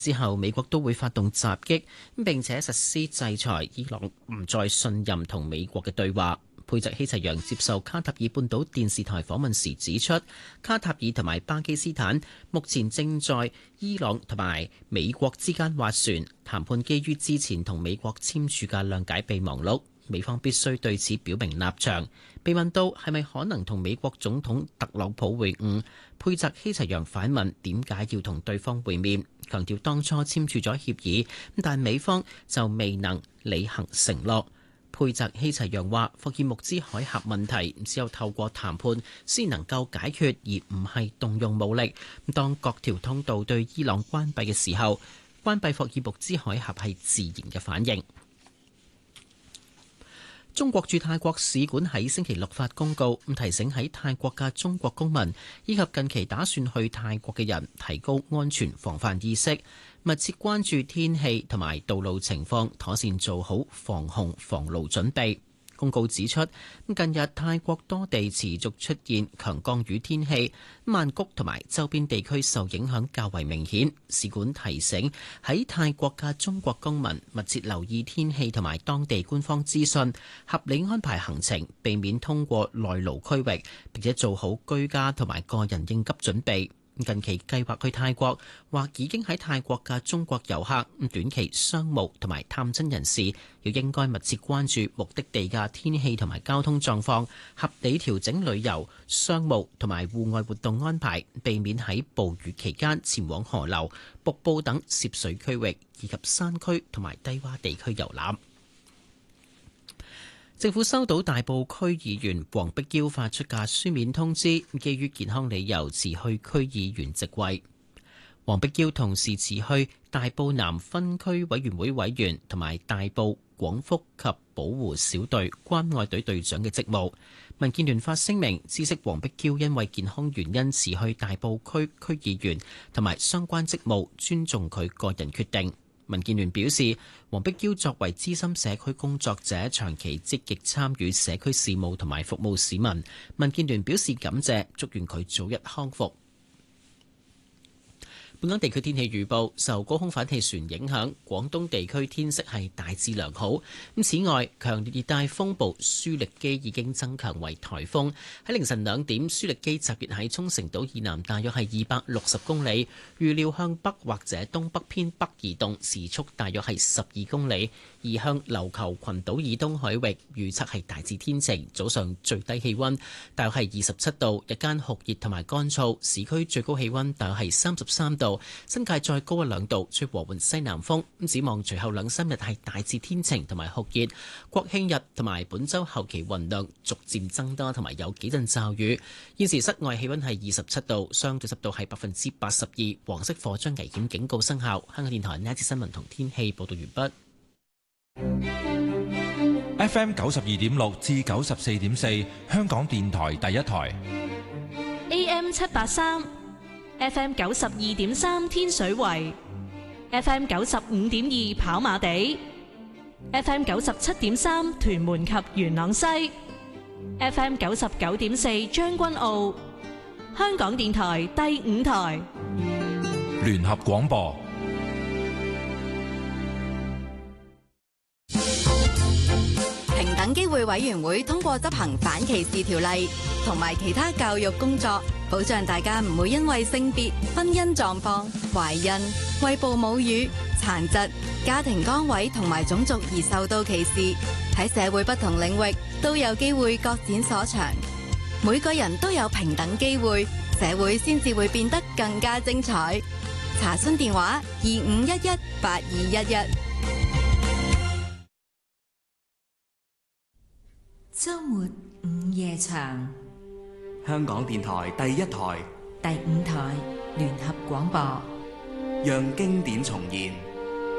之後，美國都會發動襲擊，並且實施制裁伊朗，唔再信任同美國嘅對話。佩澤希齊揚接受卡塔爾半島電視台訪問時指出，卡塔爾同埋巴基斯坦目前正在伊朗同埋美國之間斡旋談判，基於之前同美國簽署嘅諒解備忘錄，美方必須對此表明立場。被問到係咪可能同美國總統特朗普會晤，佩澤希齊揚反問點解要同對方會面，強調當初簽署咗協議，但美方就未能履行承諾。佩澤希齊揚話：霍爾木茲海峽問題只有透過談判先能夠解決，而唔係動用武力。當各條通道對伊朗關閉嘅時候，關閉霍爾木茲海峽係自然嘅反應。中國駐泰國使館喺星期六發公告，提醒喺泰國嘅中國公民以及近期打算去泰國嘅人，提高安全防範意識，密切關注天氣同埋道路情況，妥善做好防洪防澇準備。公告指出，近日泰國多地持續出現強降雨天氣，曼谷同埋周邊地區受影響較為明顯。使館提醒喺泰國嘅中國公民密切留意天氣同埋當地官方資訊，合理安排行程，避免通過內陸區域，並且做好居家同埋個人應急準備。近期計劃去泰國或已經喺泰國嘅中國遊客，短期商務同埋探親人士，要應該密切關注目的地嘅天氣同埋交通狀況，合理調整旅遊、商務同埋戶外活動安排，避免喺暴雨期間前往河流、瀑布等涉水區域，以及山區同埋低洼地區遊覽。政府收到大埔區議員黃碧嬌發出嘅書面通知，基於健康理由辭去區議員職位。黃碧嬌同時辭去大埔南分區委員會委員同埋大埔廣福及保護小隊關愛隊隊長嘅職務。民建聯發聲明知悉黃碧嬌因為健康原因辭去大埔區區議員同埋相關職務，尊重佢個人決定。民建聯表示，黃碧嬌作為資深社區工作者，長期積極參與社區事務同埋服務市民。民建聯表示感謝，祝願佢早日康復。本港地區天氣預報，受高空反氣旋影響，廣東地區天色係大致良好。此外，強烈熱帶風暴舒力基已經增強為颱風。喺凌晨2點，舒力基集結喺沖繩島以南，大約係260公里，預料向北或者東北偏北移動，時速大約係12公里，移向琉球群島以東海域。預測係大致天晴，早上最低氣溫大約係27度，日間酷熱同埋乾燥，市區最高氣溫大約係33度。新界再高1-2度，吹和緩西南風。展望隨後2-3日係大致天晴同埋酷熱，國慶日同埋本週後期雲量逐漸增多，同埋有幾陣驟雨。現時室外氣溫係27度，相對濕度係82%，黃色火災危險警告生效。香港電台呢一節新聞同天氣報道完畢。 FM 92.6至94.4，香港電台第一台。 AM 783。FM 92.3天水圍 ，FM 95.2跑馬地 ，FM 97.3屯門及元朗西 ，FM 99.4將軍澳，香港電台第5台聯合廣播。 平等機會委員會通過執行反歧視條例同埋其他教育工作，保障大家唔會因為性別、婚姻狀況、懷孕、餵哺母乳、殘疾、家庭崗位同埋種族而受到歧視。喺社會不同領域都有機會各展所長。每個人都有平等機會，社會先至會變得更加精彩。查詢電話25118211。 周末午夜場， 香港電台第一台、 第5台聯合廣播， 讓經典重現。